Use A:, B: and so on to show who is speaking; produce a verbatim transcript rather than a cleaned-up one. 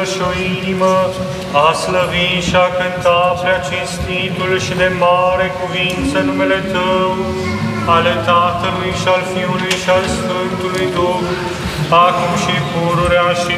A: și o inimă a slăvi și a cânta prea cinstitul și de mare cuvință numele Tău, ale Tatălui și al Fiului și al Sfântului Duh, acum și pururea și